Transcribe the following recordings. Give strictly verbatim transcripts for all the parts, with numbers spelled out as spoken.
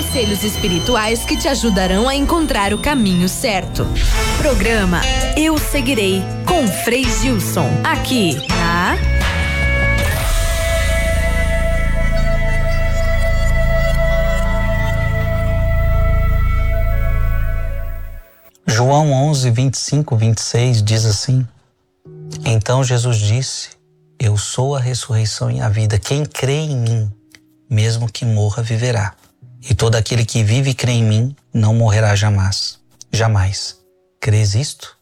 conselhos espirituais que te ajudarão a encontrar o caminho certo. Programa Eu Seguirei, com Frei Gilson, aqui na João onze, vinte e cinco, vinte e seis diz assim: Então Jesus disse: Eu sou a ressurreição e a vida. Quem crê em mim, mesmo que morra, viverá. E todo aquele que vive e crê em mim, não morrerá jamais. Jamais. Crês isto?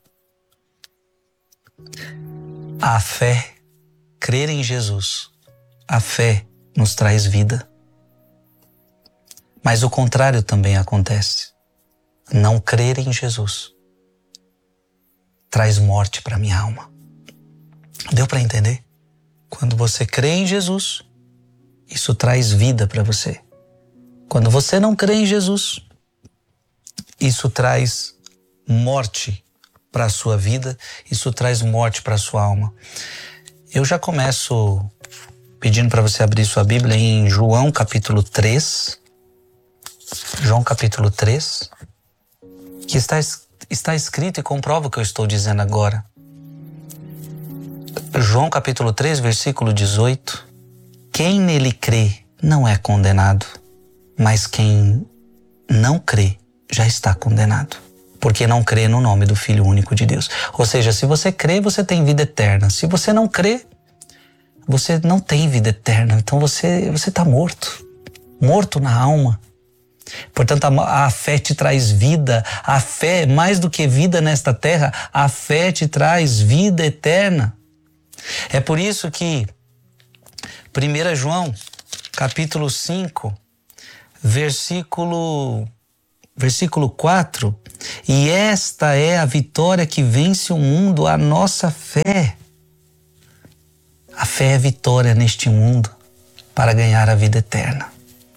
A fé, crer em Jesus, a fé nos traz vida. Mas o contrário também acontece. Não crer em Jesus traz morte para minha alma. Deu para entender? Quando você crê em Jesus, isso traz vida para você. Quando você não crê em Jesus, isso traz morte para a sua vida, isso traz morte para a sua alma. Eu já começo pedindo para você abrir sua Bíblia em João capítulo três. João capítulo três, que está, está escrito e comprova o que eu estou dizendo agora. João capítulo três, versículo dezoito. Quem nele crê não é condenado, mas quem não crê já está condenado, porque não crê no nome do Filho único de Deus. Ou seja, se você crê, você tem vida eterna. Se você não crê, você não tem vida eterna. Então você você está morto, morto na alma. Portanto, a, a fé te traz vida. A fé, mais do que vida nesta terra, a fé te traz vida eterna. É por isso que primeiro João, capítulo cinco, versículo, versículo quatro, e esta é a vitória que vence o mundo, a nossa fé. A fé é vitória neste mundo para ganhar a vida eterna.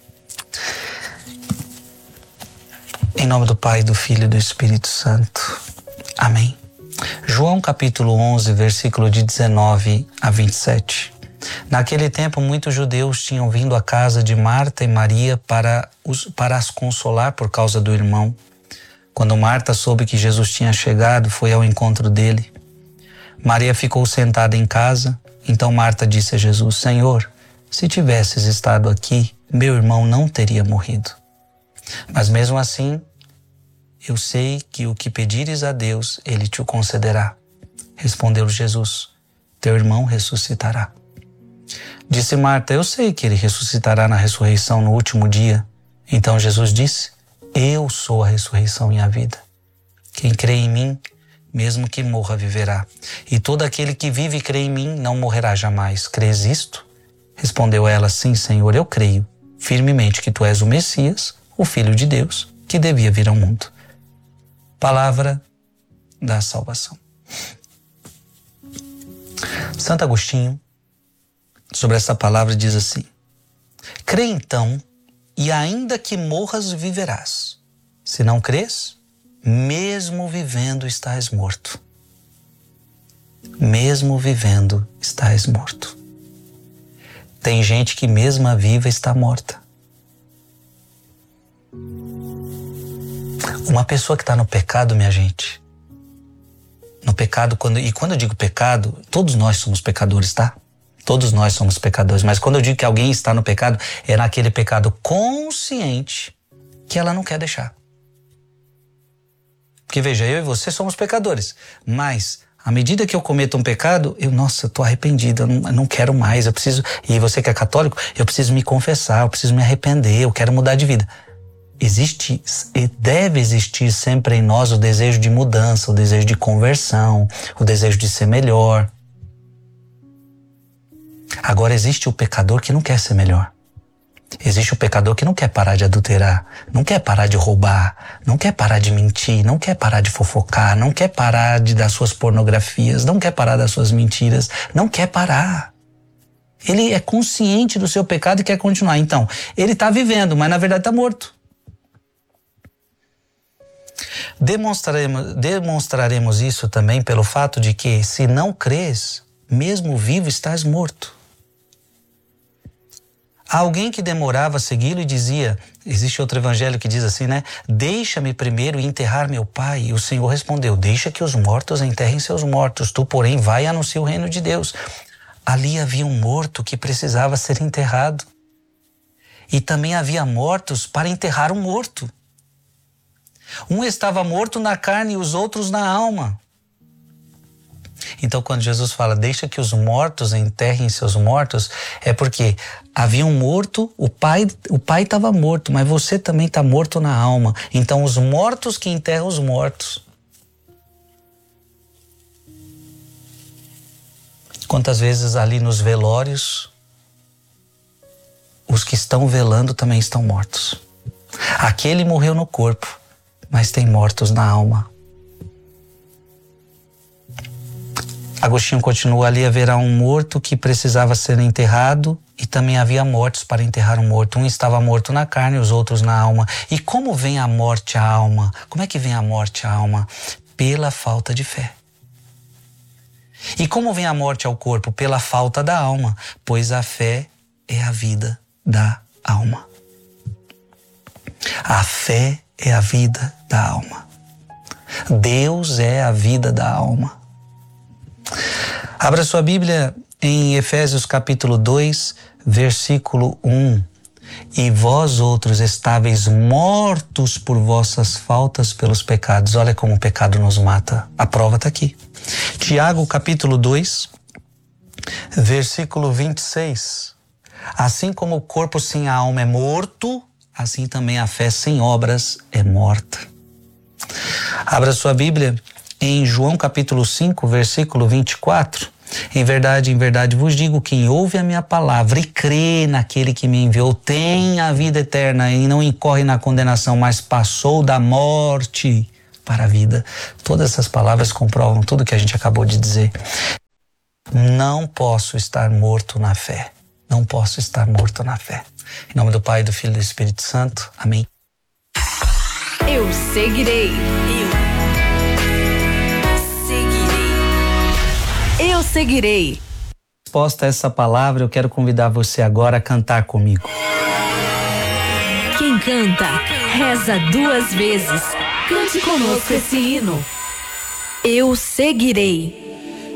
Em nome do Pai, do Filho e do Espírito Santo. Amém. João capítulo onze, versículo de dezenove a vinte e sete. Naquele tempo, muitos judeus tinham vindo à casa de Marta e Maria para, os, para as consolar por causa do irmão. Quando Marta soube que Jesus tinha chegado, foi ao encontro dele. Maria ficou sentada em casa. Então Marta disse a Jesus: Senhor, se tivesses estado aqui, meu irmão não teria morrido. Mas mesmo assim, eu sei que o que pedires a Deus, Ele te o concederá. Respondeu Jesus: Teu irmão ressuscitará. Disse Marta: Eu sei que ele ressuscitará na ressurreição no último dia. Então Jesus disse: Eu sou a ressurreição e a vida. Quem crê em mim, mesmo que morra, viverá. E todo aquele que vive e crê em mim não morrerá jamais. Crês isto? Respondeu ela: Sim, Senhor, eu creio firmemente que tu és o Messias, o Filho de Deus, que devia vir ao mundo. Palavra da salvação. Santo Agostinho, sobre essa palavra, diz assim: crê então, e ainda que morras, viverás. Se não crês, mesmo vivendo estás morto. Mesmo vivendo estás morto. Tem gente que mesmo viva está morta. Uma pessoa que está no pecado, minha gente, no pecado, quando, e quando eu digo pecado, todos nós somos pecadores, tá? Todos nós somos pecadores, mas quando eu digo que alguém está no pecado, é naquele pecado consciente que ela não quer deixar. Porque veja, eu e você somos pecadores, mas à medida que eu cometo um pecado, eu, nossa, eu tô arrependido, eu não, eu não quero mais, eu preciso, e você que é católico, eu preciso me confessar, eu preciso me arrepender, eu quero mudar de vida. Existe e deve existir sempre em nós o desejo de mudança, o desejo de conversão, o desejo de ser melhor. Agora existe o pecador que não quer ser melhor. Existe o pecador que não quer parar de adulterar, não quer parar de roubar, não quer parar de mentir, não quer parar de fofocar, não quer parar de dar suas pornografias, não quer parar das suas mentiras, não quer parar. Ele é consciente do seu pecado e quer continuar. Então, ele está vivendo, mas na verdade está morto. Demonstraremos, demonstraremos isso também pelo fato de que, se não crês, mesmo vivo estás morto. Alguém que demorava a segui-lo e dizia, existe outro evangelho que diz assim, né? Deixa-me primeiro enterrar meu pai. E o Senhor respondeu, deixa que os mortos enterrem seus mortos. Tu, porém, vai e anuncia o reino de Deus. Ali havia um morto que precisava ser enterrado. E também havia mortos para enterrar um morto. Um estava morto na carne e os outros na alma. Então, quando Jesus fala, deixa que os mortos enterrem seus mortos, é porque havia um morto, o pai o pai estava morto, mas você também está morto na alma. Então, os mortos que enterram os mortos. Quantas vezes ali nos velórios, os que estão velando também estão mortos. Aquele morreu no corpo, mas tem mortos na alma. Agostinho continua, ali haverá um morto que precisava ser enterrado e também havia mortos para enterrar um morto. Um estava morto na carne e os outros na alma. E como vem a morte à alma? Como é que vem a morte à alma? Pela falta de fé. E como vem a morte ao corpo? Pela falta da alma, pois a fé é a vida da alma. A fé é a vida da alma. Deus é a vida da alma. Abra sua Bíblia em Efésios capítulo dois, versículo um. E vós outros estáveis mortos por vossas faltas pelos pecados. Olha como o pecado nos mata. A prova está aqui. Tiago capítulo dois, versículo vinte e seis. Assim como o corpo sem a alma é morto, assim também a fé sem obras é morta. Abra sua Bíblia em João capítulo cinco, versículo vinte e quatro. Em verdade, em verdade vos digo, quem ouve a minha palavra e crê naquele que me enviou tem a vida eterna e não incorre na condenação, mas passou da morte para a vida. Todas essas palavras comprovam tudo que a gente acabou de dizer. Não posso estar morto na fé. Não posso estar morto na fé. Em nome do Pai, do Filho e do Espírito Santo. Amém. Eu seguirei. Eu Eu seguirei. Resposta a essa palavra, eu quero convidar você agora a cantar comigo. Quem canta, reza duas vezes. Cante conosco esse hino. Eu seguirei.